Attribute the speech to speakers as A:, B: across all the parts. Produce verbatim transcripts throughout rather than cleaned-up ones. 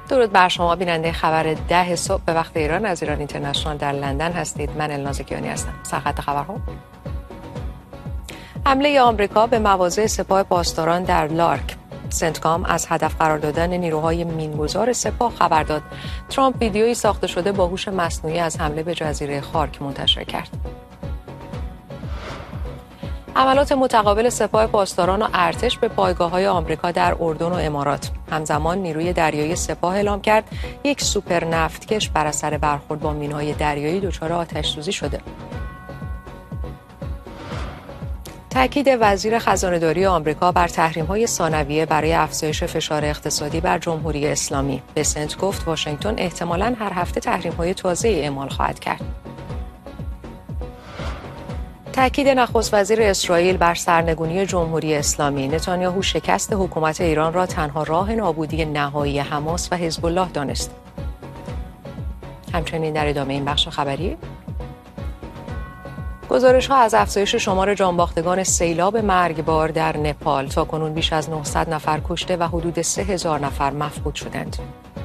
A: درود بر شما بیننده خبر ده صبح به وقت ایران از ایران اینترنشنال در لندن هستید. من الناز کیانی هستم. سرخط خبرها: حمله آمریکا به مواضع سپاه پاسداران در لارک. سنتکام از هدف قرار دادن نیروهای مینگذار سپاه خبر داد. ترامپ ویدیویی ساخته شده با هوش مصنوعی از حمله به جزیره خارک منتشر کرد. حملات متقابل سپاه پاسداران و ارتش به پایگاه‌های آمریکا در اردن و امارات. همزمان نیروی دریایی سپاه اعلام کرد یک سوپر نفتکش بر اثر برخورد با مین‌های دریایی دچار آتش‌سوزی شده. تاکید وزیر خزانه‌داری آمریکا بر تحریم‌های ثانویه برای افزایش فشار اقتصادی بر جمهوری اسلامی. بسنت گفت واشنگتن احتمالاً هر هفته تحریم‌های تازه‌ای اعمال خواهد کرد. تاکید نخست وزیر اسرائیل بر سرنگونی جمهوری اسلامی. نتانیاهو شکست حکومت ایران را تنها راه نابودی نهایی حماس و حزب الله دانست. همچنین در ادامه این بخش خبری، گزارش‌ها از افزایش شمار جانباختگان سیلاب مرگبار در نپال. تاکنون بیش از نهصد نفر کشته و حدود سه هزار نفر مفقود شدند.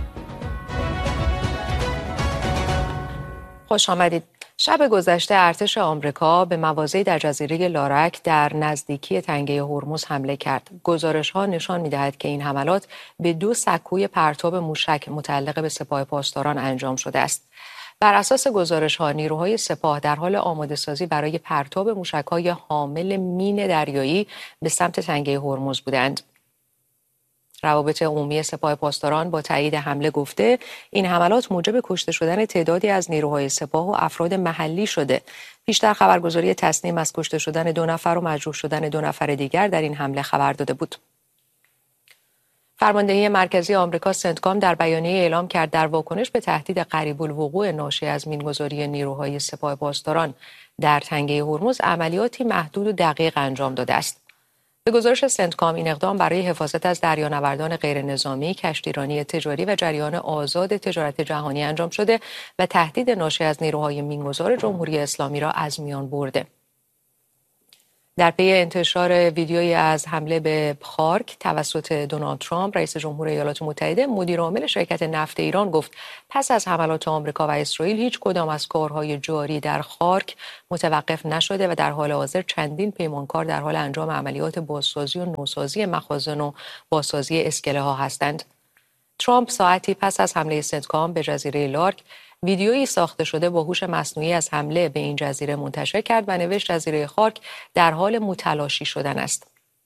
A: خوش آمدید. شب گذشته ارتش آمریکا به مواضعی در جزیره لارک در نزدیکی تنگه هرمز حمله کرد. گزارش‌ها نشان می‌دهد که این حملات به دو سکوی پرتاب موشک متعلق به سپاه پاسداران انجام شده است. بر اساس گزارش‌ها نیروهای سپاه در حال آماده‌سازی برای پرتاب موشک‌های حامل مین دریایی به سمت تنگه هرمز بودند. روابط عمومی سپاه پاسداران با تایید حمله گفته این حملات موجب کشته شدن تعدادی از نیروهای سپاه و افراد محلی شده. پیشتر خبرگزاری تصنیم از کشته شدن دو نفر و مجروح شدن دو نفر دیگر در این حمله خبر داده بود. فرماندهی مرکزی آمریکا سنتکام در بیانیه اعلام کرد در واکنش به تهدید قریب الوقوع ناشی از مینگذاری نیروهای سپاه پاسداران در تنگه هرمز عملیاتی محدود و دقیق انجام داده است. به گزارش سنتکام این اقدام برای حفاظت از دریانوردان غیر نظامی، کشتیرانی تجاری و جریان آزاد تجارت جهانی انجام شده و تهدید ناشی از نیروهای مینگذار جمهوری اسلامی را از میان برده. در پی انتشار ویدیویی از حمله به خارک توسط دونالد ترامپ رئیس جمهور ایالات متحده، مدیر عامل شرکت نفت ایران گفت پس از حملات آمریکا و اسرائیل هیچ کدام از کارهای جاری در خارک متوقف نشده و در حال حاضر چندین پیمانکار در حال انجام عملیات بازسازی و نوسازی مخازن و بازسازی اسکله ها هستند. ترامپ ساعتی پس از حمله سنتکام به جزیره لارک ویدیویی ساخته شده با هوش مصنوعی از حمله به این جزیره منتشر کرد و نوشت جزیره خارک در حال متلاشی شدن است.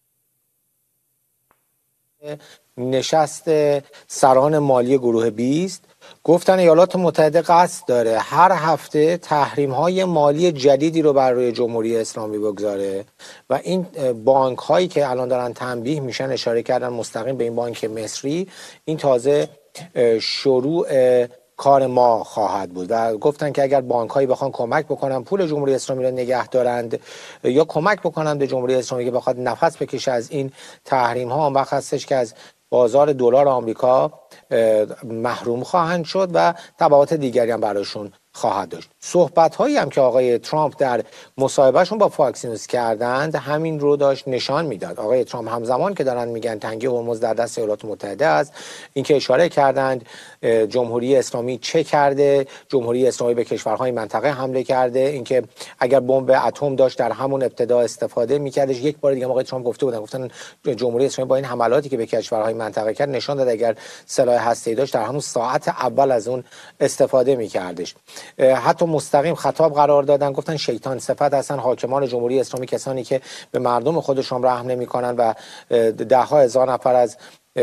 B: نشست سران مالی گروه بیست گفتن ایالات متحده قصد داره هر هفته تحریم‌های مالی جدیدی رو بر روی جمهوری اسلامی بگذاره و این بانک هایی که الان دارن تنبیه میشن، اشاره کردن مستقیم به این بانک مصری، این تازه شروع کار ما خواهد بود و گفتن که اگر بانک‌هایی بخوان کمک بکنن پول جمهوری اسلامی را نگه دارند یا کمک بکنن به جمهوری اسلامی که بخواد نفس بکشه از این تحریم ها، وقت هستش که از بازار دلار آمریکا محروم خواهند شد و تبعات دیگری هم براشون خواهد داشت. صحبت هایی هم که آقای ترامپ در مصاحبهشون با فاکس نیوز کردند همین رو داشت نشان میداد. آقای ترامپ همزمان که دارن میگن تنگه هرمز در دست ایالات متحده است، اینکه اشاره کردند جمهوری اسلامی چه کرده، جمهوری اسلامی به کشورهای منطقه حمله کرده، اینکه اگر بمب اتم داشت در همون ابتدا استفاده میکردش. یک بار دیگه آقای ترامپ گفته بودن، گفتن جمهوری اسلامی با این حملاتی که به کشورهای منطقه کرد نشان داد اگر سلاح هسته‌ای داشت در همون ساعت اول از اون استفاده میکردش. حتی مستقیم خطاب قرار دادن، گفتن شیطان صفت هستن حاکمان جمهوری اسلامی، کسانی که به مردم خودشون رحم نمی‌کنن و ده ها هزار نفر از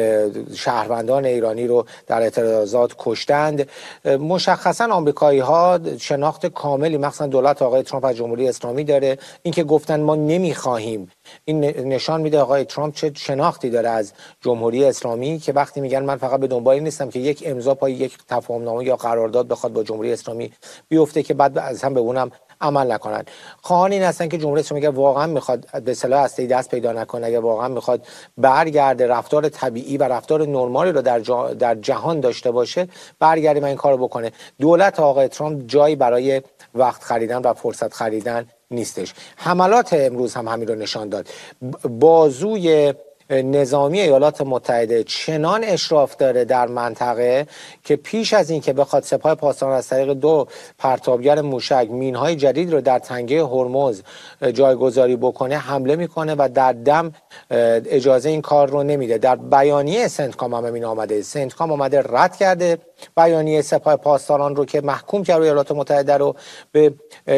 B: شهروندان ایرانی رو در اعتراضات کشتند. مشخصا آمریکایی ها شناخت کاملی مثلا دولت آقای ترامپ از جمهوری اسلامی داره. اینکه گفتن ما نمیخواهیم، این نشان میده آقای ترامپ چه شناختی داره از جمهوری اسلامی، که وقتی میگن من فقط به دنبال نیستم که یک امضا پای یک تفاهمنامه یا قرارداد بخواد با جمهوری اسلامی بیفته که بعد از هم به اونم عمل نکنن. خواهان این هستن که جمهوری اسلامی اگر واقعا میخواد به سلاح هسته‌ای دست پیدا نکنه، اگر واقعا میخواد برگرده رفتار طبیعی و رفتار نرمالی رو در جا در جهان داشته باشه، برگرده و این کارو بکنه. دولت آقای ترامپ جایی برای وقت خریدن و فرصت خریدن نیستش. حملات امروز هم همین رو نشان داد. بازوی نظامی ایالات متحده چنان اشراف داره در منطقه که پیش از این که بخواد سپاه پاسداران از طریق دو پرتابگر موشک مینهای جدید رو در تنگه هرمز جایگذاری بکنه حمله میکنه و در دم اجازه این کار رو نمیده. در بیانیه سنتکام هم این آمده، سنتکام آمده رد کرده بیانیه سپاه پاسداران رو که محکوم کرد ایالات متحده رو به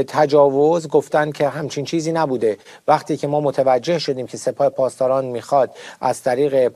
B: تجاوز، گفتن که همچین چیزی نبوده. وقتی که ما متوجه شدیم که سپاه پاسداران میخواد از طریق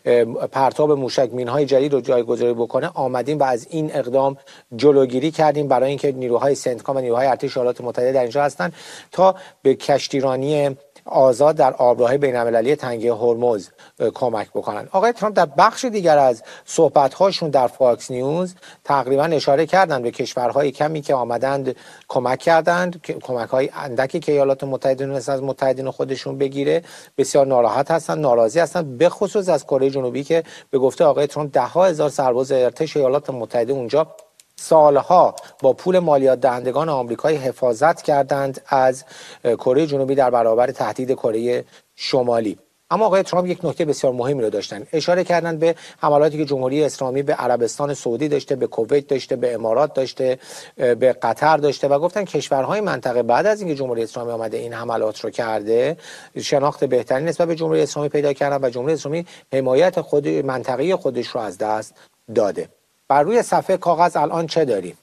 B: پرتاب موشک مینهای جدید رو جایگذاری بکنه، آمدیم و از این اقدام جلوگیری کردیم برای اینکه نیروهای سنتکام و نیروهای ارتش ایالات متحده در اینجا هستن تا به کشتیرانی آزاد در آبراهای بین‌المللی تنگه هرمز کمک بکنن. آقای ترامپ در بخش دیگر از صحبت‌هاشون در فاکس نیوز تقریبا اشاره کردند به کشورهای کمی که آمدند کمک کردند، کمک‌های اندکی که ایالات متحده تونست از متحدین خودشون بگیره. بسیار ناراحت هستند، ناراضی هستند، به خصوص از کره جنوبی که به گفته آقای ترامپ ده ها هزار سرباز ارتش ایالات متحده اونجا سالها با پول مالیات دهندگان آمریکایی حفاظت کردند از کره جنوبی در برابر تهدید کره شمالی. اما آقای ترامپ یک نکته بسیار مهمی رو داشتن، اشاره کردند به حملاتی که جمهوری اسلامی به عربستان سعودی داشته، به کویت داشته، به امارات داشته، به قطر داشته و گفتن کشورهای منطقه بعد از اینکه جمهوری اسلامی آمده این حملات رو کرده شناخت بهتری نسبت به جمهوری اسلامی پیدا کردن و جمهوری اسلامی حمایت خود منطقه‌ای خودش رو از دست داده. بر روی صفحه کاغذ الان چه داریم؟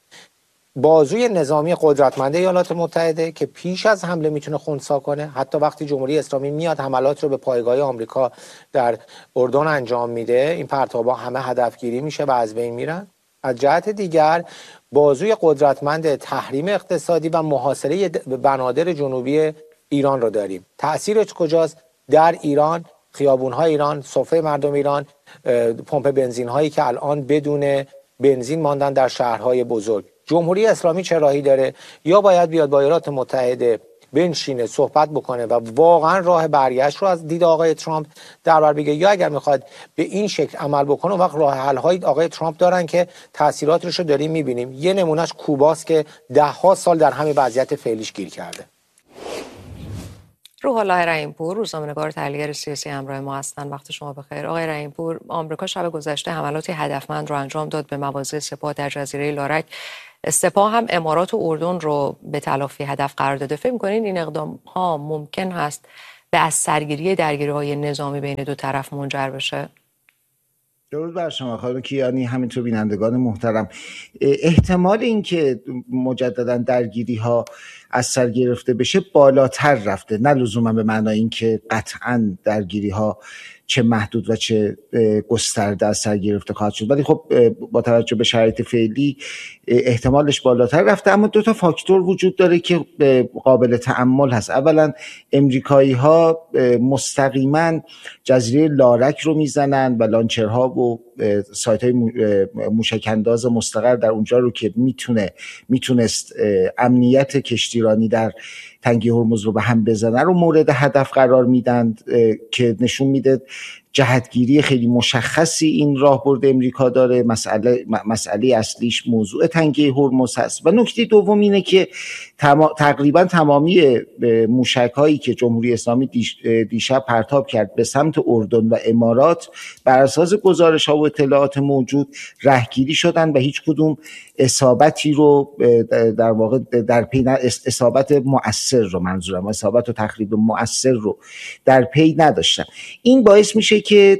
B: بازوی نظامی قدرتمند ایالات متحده که پیش از حمله میتونه خنثی کنه، حتی وقتی جمهوری اسلامی میاد حملات رو به پایگاه آمریکا در اردن انجام میده این پرتابا همه هدفگیری میشه و از بین میرن. از جهت دیگر بازوی قدرتمند تحریم اقتصادی و محاصره بنادر جنوبی ایران رو داریم. تأثیرش کجاست؟ در ایران، خیابون‌های ایران، سفره مردم ایران، پمپ بنزین هایی که الان بدون بنزین ماندن در شهرهای بزرگ. جمهوری اسلامی چه راهی داره؟ یا باید بیاد با ایالات متحده بنشینه صحبت بکنه و واقعا راه برگشت رو از دید آقای ترامپ در بر بگیره، یا اگر میخواد به این شکل عمل بکنه وقت راه حل های آقای ترامپ دارن که تاثیراتش رو داریم میبینیم. یه نمونهش کوباست که ده ها سال در همین وضعیت فعلیش گیر کرده.
A: روح الله رحیم‌پور، روزنامه‌نگار تحلیلگر سیاسی همراه ما هستند. وقت شما بخیر. آقای رحیم‌پور، آمریکا شب گذشته حملاتی هدفمند رو انجام داد به مواضع سپاه در جزیره لارک. سپاه هم امارات و اردن رو به تلافی هدف قرار داده. فکر می‌کنین این اقدام‌ها ممکن هست به از سرگیری درگیری‌های نظامی بین دو طرف منجر بشه؟
C: درود بر شما خانم کیانی، همینطور بینندگان محترم. احتمال اینکه مجددا درگیری ها از سر گرفته بشه بالاتر رفته، نه لزوما به معنای اینکه قطعا درگیری ها چه محدود و چه گسترده از سر گرفته خواهد شد، ولی خب با توجه به شرایط فعلی احتمالش بالاتر رفته. اما دو تا فاکتور وجود داره که قابل تأمل هست. اولا امریکایی ها مستقیما جزیره لارک رو میزنن و لانچرها و سایت های موشک انداز مستقر در اونجا رو که میتونه میتونست امنیت کشتیرانی در تنگه هرمز رو به هم بزنن رو مورد هدف قرار میدن که نشون میده جهتگیری خیلی مشخصی این راهبرد امریکا داره. مسئله مسئله اصلیش موضوع تنگه هرمز هست. و نکته دوم اینه که تما، تقریبا تمامی موشک هایی که جمهوری اسلامی دیش، دیشب پرتاب کرد به سمت اردن و امارات بر اساس گزارش ها و اطلاعات موجود رهگیری شدن و هیچ کدوم اصابتی رو در واقع در پی اصابت مؤثر رو منظورم اصابت و تخریب مؤثر رو در پی نداشتن. این باعث میشه که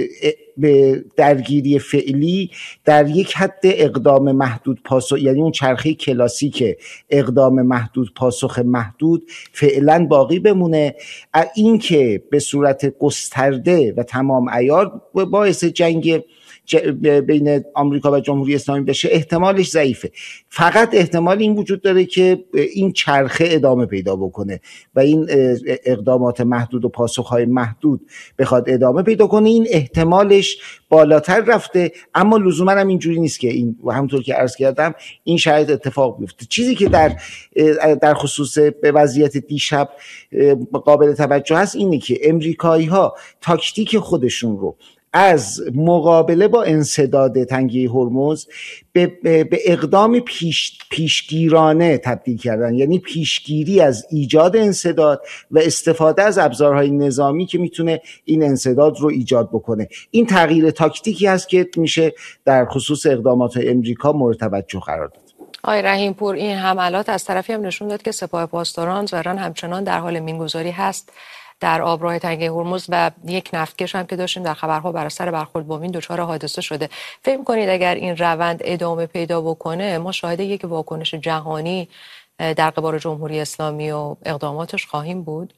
C: به درگیری فعلی در یک حد اقدام محدود پاسخ، یعنی اون چرخه کلاسیک اقدام محدود پاسخ محدود فعلا باقی بمونه. این که به صورت گسترده و تمام عیار باعث جنگ بین آمریکا و جمهوری اسلامی بشه احتمالش ضعیفه. فقط احتمال این وجود داره که این چرخه ادامه پیدا بکنه و این اقدامات محدود و پاسخهای محدود بخواد ادامه پیدا کنه. این احتمالش بالاتر رفته، اما لزوما هم اینجوری نیست که این و همونطور که عرض کردم این شاید اتفاق بیفته. چیزی که در در خصوص به وضعیت دیشب قابل توجه هست اینه که امریکایی ها تاکتیک خودشون رو از مقابله با انسداد تنگه هرمز به, به, به اقدام پیش، پیشگیرانه تبدیل کردن، یعنی پیشگیری از ایجاد انسداد و استفاده از ابزارهای نظامی که میتونه این انسداد رو ایجاد بکنه. این تغییر تاکتیکی هست که میشه در خصوص اقدامات امریکا مورد توجه قرار داد.
A: آقای رحیم‌پور، این حملات از طرفی هم نشون داد که سپاه پاسداران ظاهراً همچنان در حال مینگذاری هست در آبراه تنگه هرمز و یک نفتکش هم که داشتیم در خبرها بر اثر برخورد با مین دچار حادثه شده. فکر کنید اگر این روند ادامه پیدا بکنه ما شاهد یک واکنش جهانی در قبال جمهوری اسلامی و اقداماتش خواهیم بود؟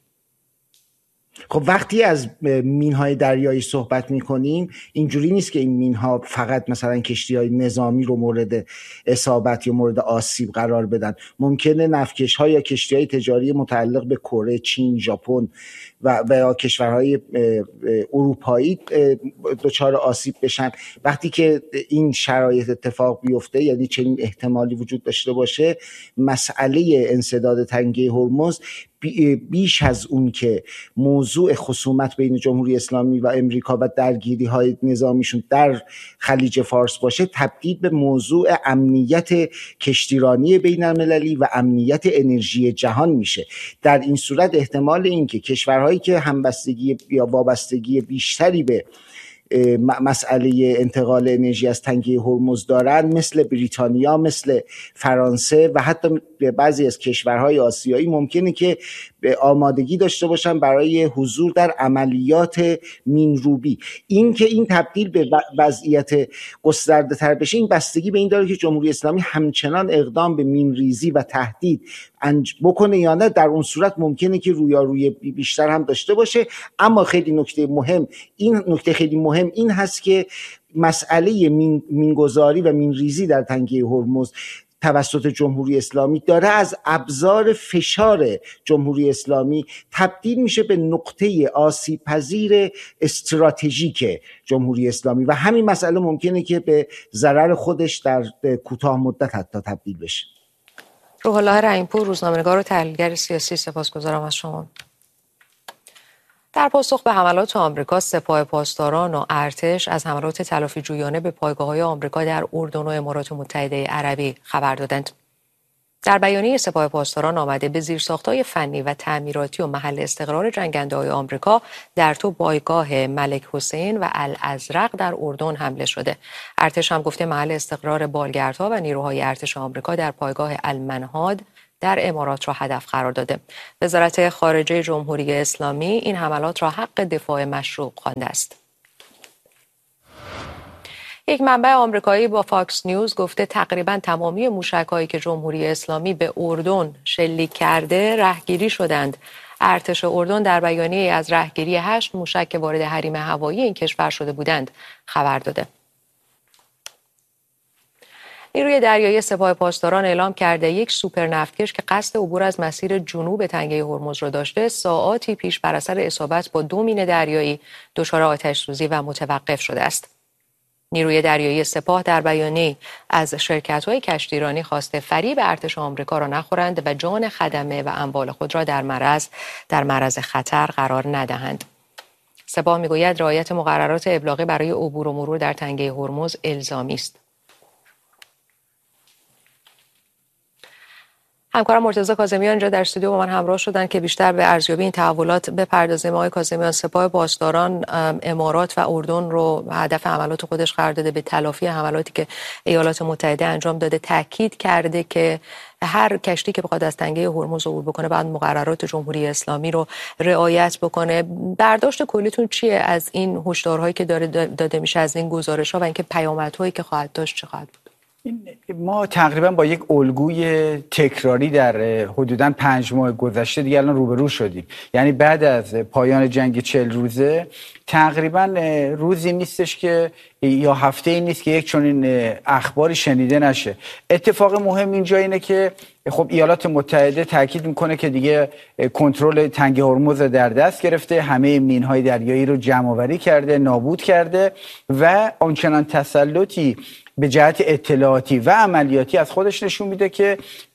C: خب وقتی از مینهای دریایی صحبت میکنیم اینجوری نیست که این مینها فقط مثلا کشتیهای نظامی رو مورد اصابت یا مورد آسیب قرار بدن. ممکنه نفتکش‌ها یا کشتیهای تجاری متعلق به کره، چین، ژاپن و یا کشورهای اروپایی دچار آسیب بشن. وقتی که این شرایط اتفاق بیفته، یعنی چنین احتمالی وجود داشته باشه، مسئله انسداد تنگه هرمز بیش از اون که موضوع خصومت بین جمهوری اسلامی و امریکا و درگیری های نظامیشون در خلیج فارس باشه، تبدیل به موضوع امنیت کشتیرانی بین المللی و امنیت انرژی جهان میشه. در این صورت احتمال این که کشورهایی که همبستگی یا وابستگی بیشتری به مسئله انتقال انرژی از تنگه هرمز دارن، مثل بریتانیا، مثل فرانسه و حتی بعضی از کشورهای آسیایی، ممکنه که آمادگی داشته باشن برای حضور در عملیات مینروبی. این که این تبدیل به وضعیت گسترده تر بشه، این بستگی به این داره که جمهوری اسلامی همچنان اقدام به مینریزی و تهدید بکنه یا نه. در اون صورت ممکنه که رویارویی بیشتر هم داشته باشه. اما خیلی نکته مهم این نکته خیلی مهم این هست که مسئله مین مینگذاری و مینریزی در تنگه هرمز توسط جمهوری اسلامی داره از ابزار فشار جمهوری اسلامی تبدیل میشه به نقطه آسیب پذیر استراتژیک جمهوری اسلامی و همین مسئله ممکنه که به ضرر خودش در کوتاه مدت حتی تبدیل بشه.
A: روح الله رحیم‌پور، روزنامه‌نگار و تحلیلگر سیاسی، سپاسگزارم از شما. در پاسخ به حملات آمریکا، سپاه پاسداران و ارتش از حملات تلافی جویانه به پایگاه‌های آمریکا در اردن و امارات متحده عربی خبر دادند. در بیانیه سپاه پاسداران آمده به زیرساخت‌های فنی و تعمیراتی و محل استقرار جنگنده‌های آمریکا در تو پایگاه ملک حسین و الازرق در اردن حمله شده. ارتش هم گفته محل استقرار بالگردها و نیروهای ارتش آمریکا در پایگاه المنهاد در امارات را هدف قرار داده. وزارت خارجه جمهوری اسلامی این حملات را حق دفاع مشروع خوانده است. یک منبع آمریکایی با فاکس نیوز گفته تقریباً تمامی موشک‌هایی که جمهوری اسلامی به اردن شلیک کرده رهگیری شدند. ارتش اردن در بیانیه از رهگیری هشت موشک که وارد حریم هوایی این کشور شده بودند خبر داده. نیروی دریایی سپاه پاسداران اعلام کرده یک سوپر نفتکش که قصد عبور از مسیر جنوب تنگه هرمز را داشته، ساعاتی پیش بر اثر اصابت با دو مین دریایی دچار آتش‌سوزی و متوقف شده است. نیروی دریایی سپاه در بیانیه از شرکت‌های کشتیرانی خواسته فریب ارتش آمریکا را نخورند و جان خدمه و اموال خود را در معرض در معرض خطر قرار ندهند. سپاه می‌گوید رعایت مقررات ابلاغی برای عبور و مرور در تنگه هرمز الزامی است. همکارم مرتضی کاظمیان اینجا در استودیو با من همراه شدن که بیشتر به ارزیابی این تحولات بپردازیم. آقای کاظمیان، سپاه پاسداران امارات و اردن رو هدف حملات خودش قرار داده، به تلافی حملاتی که ایالات متحده انجام داده تاکید کرده که هر کشتی که بخواد از تنگه هرمز عبور بکنه باید مقررات جمهوری اسلامی رو رعایت بکنه. برداشت کلیتون چیه از این هشدارهایی که داره داده میشه، از این گزارش‌ها و اینکه پیامدهایی که خواهد داشت چه خواهد بود؟
D: ما تقریبا با یک الگوی تکراری در حدوداً پنج ماه گذشته دیگه الان روبرو شدیم. یعنی بعد از پایان جنگ چهل روزه تقریبا روزی نیستش که یا هفته ای نیست که یک چنین اخباری شنیده نشه. اتفاق مهم اینجا اینه که خب ایالات متحده تاکید میکنه که دیگه کنترل تنگه هرمز در دست گرفته، همه مینهای دریایی رو جمع آوری کرده، نابود کرده و آنچنان تسلطی به جهت اطلاعاتی و عملیاتی از خودش نشون میده که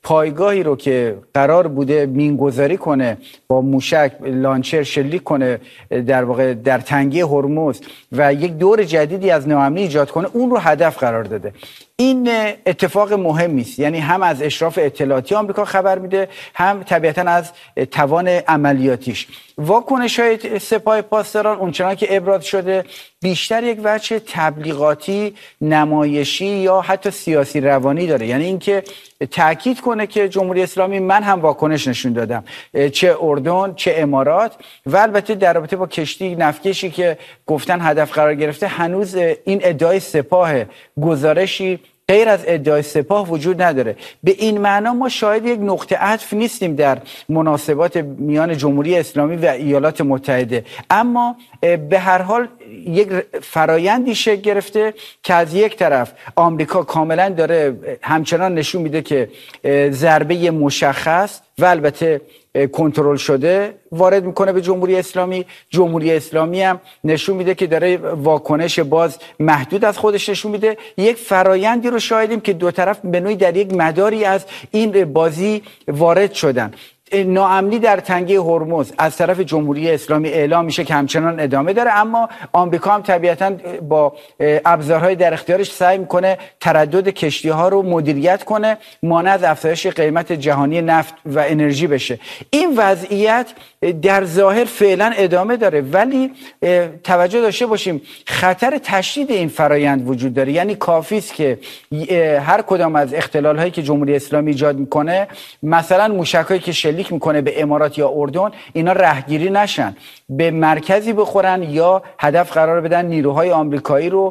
D: پایگاهی رو که قرار بوده مینگذاری کنه با موشک لانچر شلیک کنه در واقع در تنگه هرمز و یک دور جدیدی از ناامنی ایجاد کنه، اون رو هدف قرار داده. این اتفاق مهمی است، یعنی هم از اشراف اطلاعاتی آمریکا خبر میده، هم طبیعتاً از توان عملیاتیش. واکنش‌های سپاه پاسداران اونچنان که ابراز شده بیشتر یک وجه تبلیغاتی، نمایشی یا حتی سیاسی روانی داره، یعنی اینکه تاکید کنه که جمهوری اسلامی من هم واکنش نشون دادم، چه اردن چه امارات. و البته در رابطه با کشتی نفتکشی که گفتن هدف قرار گرفته، هنوز این ادعای سپاه گزارشی غیر از ادعای سپاه وجود نداره. به این معنا ما شاهد یک نقطه عطف نیستیم در مناسبات میان جمهوری اسلامی و ایالات متحده، اما به هر حال یک فرایندی شکل گرفته که از یک طرف آمریکا کاملا داره همچنان نشون میده که ضربه مشخص و البته کنترل شده وارد میکنه به جمهوری اسلامی. جمهوری اسلامی هم نشون میده که داره واکنش باز محدود از خودش نشون میده. یک فرایندی رو شاهدیم که دو طرف به نوعی در یک مداری از این بازی وارد شدن. ناامنی در تنگه هرمز از طرف جمهوری اسلامی اعلام میشه که همچنان ادامه داره، اما آمریکا هم طبیعتاً با ابزارهای در اختیارش سعی میکنه تردد کشتی‌ها رو مدیریت کنه، مانع از افزایش قیمت جهانی نفت و انرژی بشه. این وضعیت در ظاهر فعلا ادامه داره، ولی توجه داشته باشیم خطر تشدید این فرایند وجود داره. یعنی کافی است که هر کدام از اختلال‌هایی که جمهوری اسلامی ایجاد میکنه، مثلا موشک‌هایی که شلیک میکنه به امارات یا اردن، اینا رهگیری نشن، به مرکزی بخورن یا هدف قرار بدن نیروهای آمریکایی رو،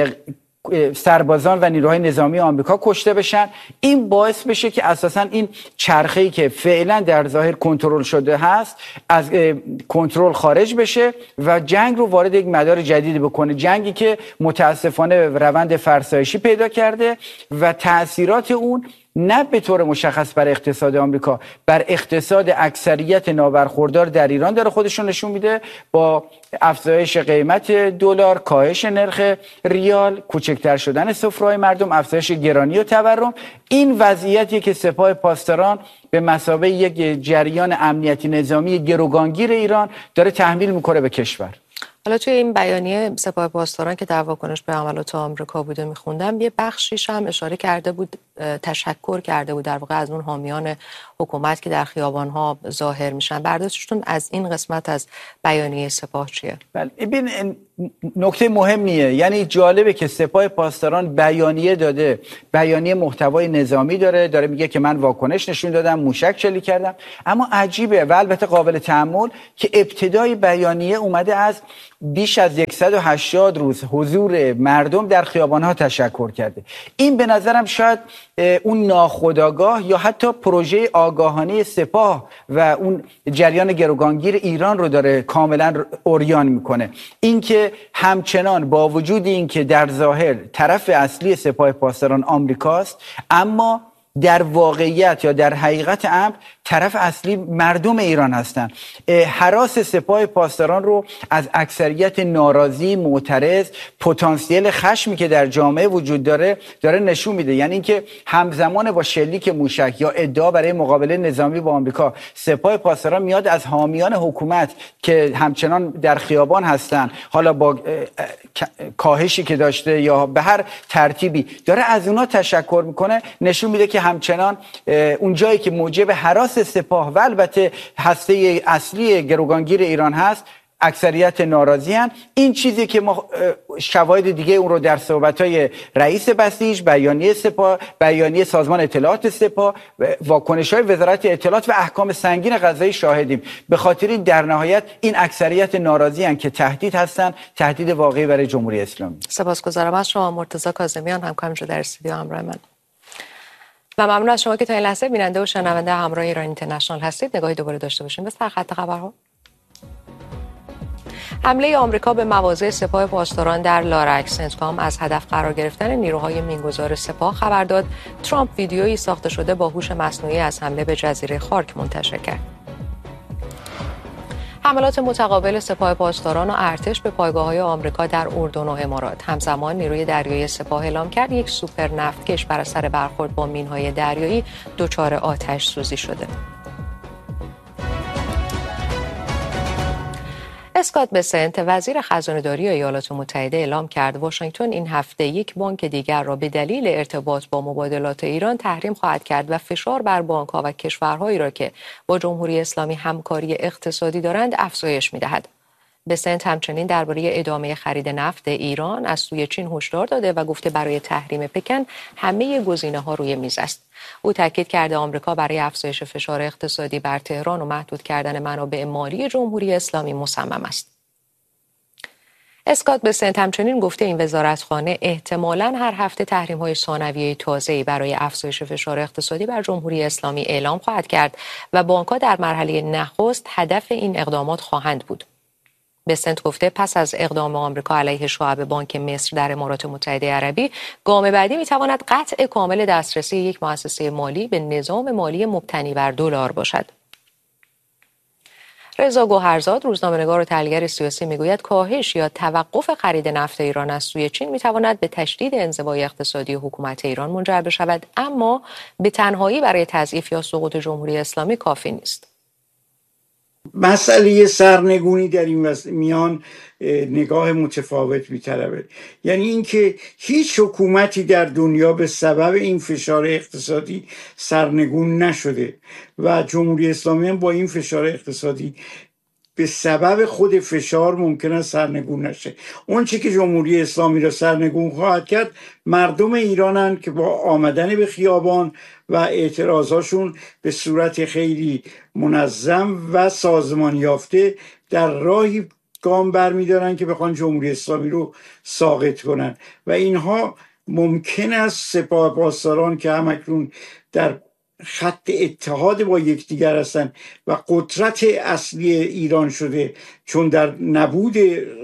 D: سربازان و نیروهای نظامی آمریکا کشته بشن. این باعث بشه که اساساً این چرخه‌ای که فعلا در ظاهر کنترل شده هست از کنترل خارج بشه و جنگ رو وارد یک مدار جدیدی بکنه، جنگی که متاسفانه روند فرسایشی پیدا کرده و تأثیرات اون نه به طور مشخص بر اقتصاد آمریکا، بر اقتصاد اکثریت نابرخوردار در ایران داره خودشون نشون میده، با افزایش قیمت دلار، کاهش نرخ ریال، کوچکتر شدن سفره‌های مردم، افزایش گرانی و تورم. این وضعیتی که سپاه پاسداران به مثابه یک جریان امنیتی نظامی گروگانگیر ایران داره تحمیل میکنه به کشور.
A: حالا توی این بیانیه سپاه پاسداران که در واکنش به حملات آمریکا بوده میخوندم، یه بخشیش هم اشاره کرده بود، تشکر کرده بود در واقع از اون حامیان حکومت که در خیابان‌ها ظاهر میشن. برداشتتون از این قسمت از بیانیه سپاه چیه؟
D: بله، ببین نکته مهمیه، یعنی جالبه که سپاه پاسداران بیانیه داده، بیانیه محتوای نظامی داره، داره میگه که من واکنش نشون دادم، موشک شلیک کردم، اما عجیبه و البته قابل تأمل که ابتدای بیانیه اومده از بیش از صد و هشتاد روز حضور مردم در خیابان‌ها تشکر کرده. این به نظرم شاید اون ناخودآگاه یا حتی پروژه آگاهانه سپاه و اون جریان گروگانگیر ایران رو داره کاملا عریان میکنه. اینکه همچنان با وجود اینکه در ظاهر طرف اصلی سپاه پاسداران آمریکاست، اما در واقعیت یا در حقیقت امر طرف اصلی مردم ایران هستن. هراس سپاه پاسداران رو از اکثریت ناراضی، معترض، پتانسیل خشمی که در جامعه وجود داره داره نشون میده. یعنی اینکه همزمان با شلیک موشک یا ادعا برای مقابله نظامی با آمریکا، سپاه پاسداران میاد از حامیان حکومت که همچنان در خیابان هستن، حالا با کاهشی که داشته یا به هر ترتیبی داره از اونا تشکر میکنه، نشون میده که همچنان اون جایی که موجب هراس سپاه و البته هسته اصلی گروگانگیر ایران هست اکثریت ناراضی هستند. این چیزی که ما شواهد دیگه اون رو در صحبت‌های رئیس بسیج، بیانیه سپاه، بیانیه سازمان اطلاعات سپاه، واکنش‌های وزارت اطلاعات و احکام سنگین قضایی شاهدیم. به خاطر این در نهایت این اکثریت ناراضی هستند که تهدید هستند، تهدید واقعی برای جمهوری اسلامی.
A: سپاسگزارم از شما مرتضی کاظمیان، همکارم در استودیو همراه من. و ممنون از شما که تا این لحظه بیننده و شنونده همراه ایران اینترنشنال هستید. نگاهی دوباره داشته باشیم به سرخط خبرها. حمله آمریکا به مواضع سپاه پاسداران در لارک سنتکام از هدف قرار گرفتن نیروهای مینگذار سپاه خبر داد. ترامپ ویدیویی ساخته شده با هوش مصنوعی از حمله به جزیره خارک منتشر کرد. حملات متقابل سپاه پاسداران و ارتش به پایگاه‌های آمریکا در اردن و امارات. همزمان نیروی دریایی سپاه اعلام کرد یک سوپر نفتکش بر اثر برخورد با مین‌های دریایی دچار آتش سوزی شده. اسکات بسنت وزیر خزانه‌داری ایالات متحده اعلام کرد واشنگتن این هفته یک بانک دیگر را به دلیل ارتباط با مبادلات ایران تحریم خواهد کرد و فشار بر بانک‌ها و کشورهایی را که با جمهوری اسلامی همکاری اقتصادی دارند افزایش می‌دهد. بسنت همچنین درباره ادامه خرید نفت ایران از سوی چین هشدار داده و گفته برای تحریم پکن همه گزینه‌ها روی میز است. او تاکید کرده آمریکا برای افزایش فشار اقتصادی بر تهران و محدود کردن منابع مالی جمهوری اسلامی مصمم است. اسکات بسنت همچنین گفته این وزارتخانه احتمالاً هر هفته تحریم‌های ثانویه تازه‌ای برای افزایش فشار اقتصادی بر جمهوری اسلامی اعلام خواهد کرد و بانک‌ها در مرحله نخست هدف این اقدامات خواهند بود. بسنت گفته پس از اقدام آمریکا علیه شعب بانک مصر در امارات متحده عربی، گام بعدی می‌تواند قطع کامل دسترسی یک مؤسسه مالی به نظام مالی مبتنی بر دلار باشد. رضا گوهرزاد روزنامه‌نگار و تحلیلگر سیاسی میگوید کاهش یا توقف خرید نفت ایران از سوی چین می‌تواند به تشدید انزوای اقتصادی حکومت ایران منجر بشود، اما به تنهایی برای تضعیف یا سقوط جمهوری اسلامی کافی نیست.
E: مسئله سرنگونی در این میان نگاه متفاوت می‌طلبه. یعنی اینکه هیچ حکومتی در دنیا به سبب این فشار اقتصادی سرنگون نشده و جمهوری اسلامی هم با این فشار اقتصادی به سبب خود فشار ممکنه سرنگون نشه. اون چی که جمهوری اسلامی را سرنگون خواهد کرد مردم ایرانن که با آمدن به خیابان و اعتراضاشون به صورت خیلی منظم و سازمان یافته در راهی گام برمیدارن که بخوان جمهوری اسلامی رو ساقط کنن و اینها ممکن است سپاه پاسداران که همکنون در خط اتحاد با یکدیگر هستند و قدرت اصلی ایران شده، چون در نبود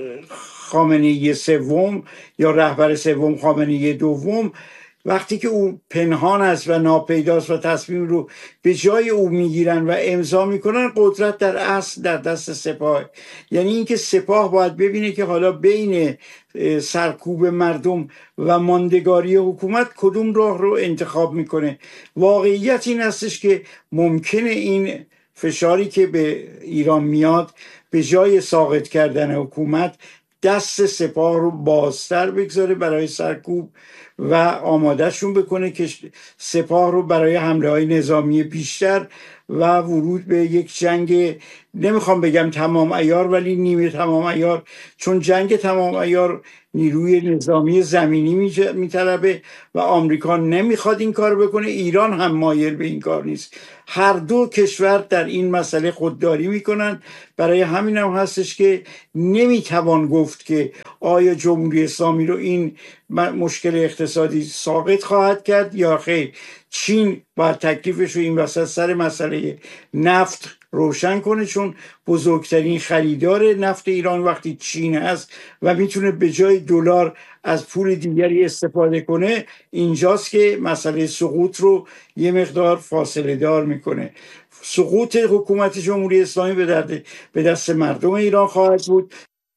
E: خامنه‌ای سوم یا رهبر سوم خامنه‌ای دوم وقتی که او پنهان است و ناپیداست و تصمیم رو به جای او میگیرن و امضا میکنن، قدرت در اصل در دست سپاه. یعنی اینکه سپاه باید ببینه که حالا بین سرکوب مردم و ماندگاری حکومت کدوم راه رو انتخاب میکنه. واقعیت این هستش که ممکنه این فشاری که به ایران میاد به جای ساقط کردن حکومت دست سپاه رو بازتر بگذاره برای سرکوب و آمادهشون بکنه که سپاه رو برای حمله های نظامی بیشتر و ورود به یک جنگ، نمیخوام بگم تمام عیار ولی نیمه تمام عیار، چون جنگ تمام عیار نیروی نظامی زمینی میطلبه و آمریکا نمیخواد این کار بکنه، ایران هم مایل به این کار نیست. هر دو کشور در این مسئله خودداری میکنن. برای همین هم هستش که نمیتوان گفت که آیا جمهوری اسلامی رو این مشکل اقتصادی ساقط خواهد کرد یا خیر. چین باید تکلیفش رو این وسط سر مسئله نفت روشن کنه، چون بزرگترین خریدار نفت ایران وقتی چین هست و میتونه به جای دلار از پول دیگری استفاده کنه، اینجاست که مسئله سقوط رو یه مقدار فاصله دار میکنه. سقوط حکومت جمهوری اسلامی به درد به دست مردم ایران خواهد بود.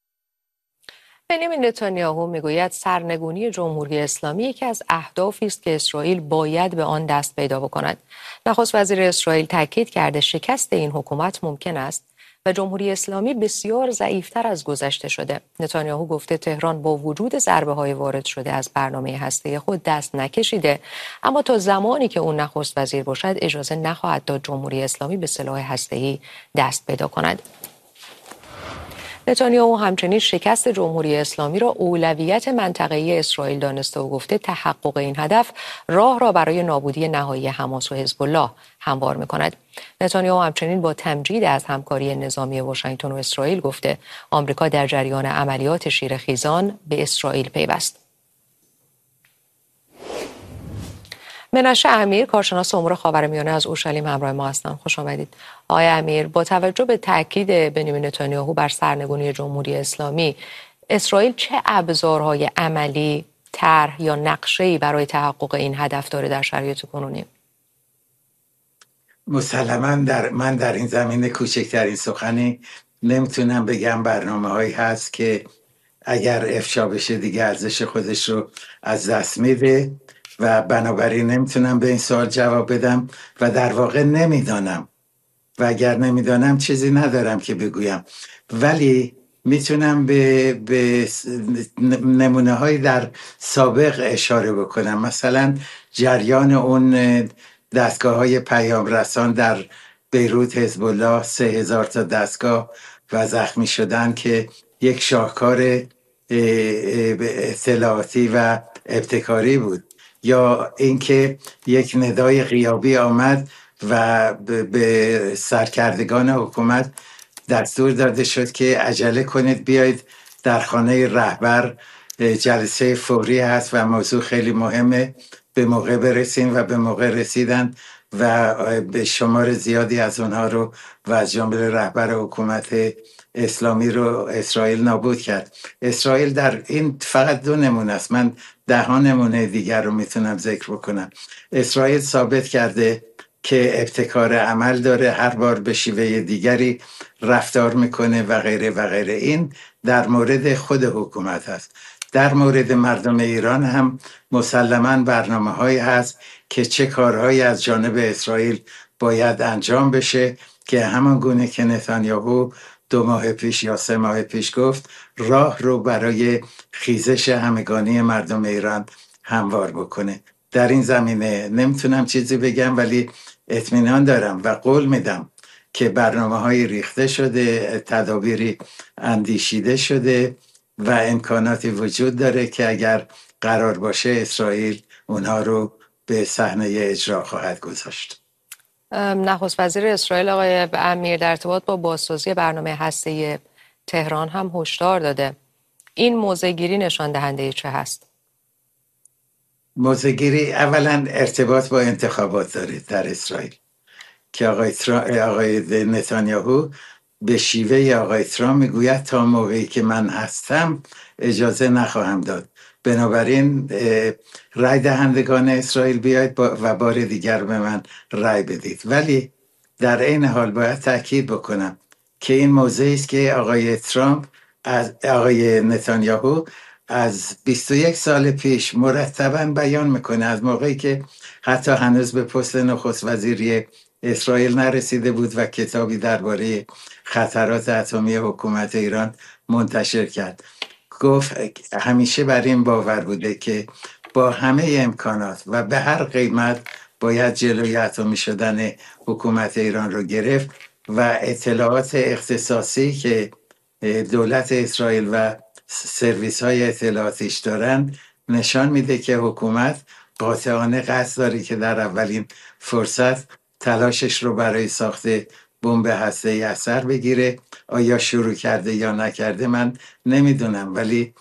A: بنیامین نتانیاهو میگوید سرنگونی جمهوری اسلامی یکی از اهدافی است که اسرائیل باید به آن دست پیدا بکند. نخست وزیر اسرائیل تاکید کرده شکست این حکومت ممکن است و جمهوری اسلامی بسیار ضعیفتر از گذشته شده. نتانیاهو گفته تهران با وجود ضربه‌های وارد شده از برنامه هسته‌ای خود دست نکشیده، اما تا زمانی که اون نخست وزیر باشد اجازه نخواهد داد جمهوری اسلامی به سلاح هسته‌ای دست پیدا کند. نتانیاهو همچنین شکست جمهوری اسلامی را اولویت منطقه‌ای اسرائیل دانسته و گفته تحقق این هدف راه را برای نابودی نهایی حماس و حزب الله هموار می‌کند. نتانیاهو همچنین با تمجید از همکاری نظامی واشنگتن و اسرائیل گفته آمریکا در جریان عملیات شیرخیزان به اسرائیل پیوست. منشه امیر، کارشناس امور خاورمیانه از اورشلیم همراه ما هستند. خوش آمدید. آقای امیر، با توجه به تاکید بنیامین نتانیاهو بر سرنگونی جمهوری اسلامی، اسرائیل چه ابزارهای عملی، طرح یا نقشه‌ای برای تحقق این هدف داره در شرایط کنونی؟
F: مسلماً در من در این زمینه کوچکترین سخنی نمیتونم بگم برنامه هایی هست که اگر افشا بشه دیگه ارزش خودش رو از دست میده و بنابراین نمیتونم به این سوال جواب بدم و در واقع نمیدانم و اگر نمیدانم چیزی ندارم که بگویم، ولی میتونم به, به نمونه های در سابق اشاره بکنم. مثلا جریان اون دستگاه های پیام رسان در بیروت، حزب الله سه هزار تا دستگاه و زخمی شدن که یک شاهکار اطلاعاتی و ابتکاری بود، یا اینکه یک ندای غیابی آمد و به سرکردگان حکومت دستور داده شد که عجله کنید بیایید در خانه رهبر، جلسه فوری هست و موضوع خیلی مهمه، به موقع برسین و به موقع رسیدن و به شمار زیادی از اونها رو و از جمله رهبر حکومت اسلامی رو اسرائیل نابود کرد. اسرائیل در این فقط دو نمونه است، من ده ها نمونه دیگر رو میتونم ذکر بکنم. اسرائیل ثابت کرده که ابتکار عمل داره، هر بار به شیوه دیگری رفتار میکنه و غیره و غیره. این در مورد خود حکومت هست. در مورد مردم ایران هم مسلماً برنامه هایی هست که چه کارهایی از جانب اسرائیل باید انجام بشه که همان گونه که نتانیاهو دو ماه پیش یا سه ماه پیش گفت، راه رو برای خیزش همگانی مردم ایران هموار بکنه. در این زمینه نمیتونم چیزی بگم، ولی اطمینان دارم و قول میدم که برنامه های ریخته شده، تدابیری اندیشیده شده و امکاناتی وجود داره که اگر قرار باشه اسرائیل اونها رو به صحنه اجرا خواهد گذاشت.
A: نخست وزیر اسرائیل آقای امیر در ارتباط با بازسازی برنامه هسته‌ای تهران هم هشدار داده. این موضع‌گیری نشان دهنده چه هست؟
F: موضع‌گیری اولا ارتباط با انتخابات داره در اسرائیل که آقای, آقای نتانیاهو به شیوه آقای ترامپ میگوید تا موقعی که من هستم اجازه نخواهم داد، بنابراین رای دهندگان اسرائیل بیاید و بار دیگر به من رای بدید. ولی در این حال باید تاکید بکنم که این موضعی است که آقای ترامپ از آقای نتانیاهو از بیست و یک سال پیش مرتباً بیان میکنه، از موقعی که حتی هنوز به پست نخست وزیری اسرائیل نرسیده بود و کتابی درباره خطرات اتمی حکومت ایران منتشر کرد. گفت همیشه بر این باور بوده که با همه امکانات و به هر قیمت باید جلوی اتمی شدن حکومت ایران رو گرفت و اطلاعات اختصاصی که دولت اسرائیل و سرویس های اطلاعاتیش دارن نشان میده که حکومت قاطعانه قصد داره که در اولین فرصت تلاشش رو برای ساخت بمب هسته‌ای اثر بگیره. آیا شروع کرده یا نکرده من نمیدونم، ولی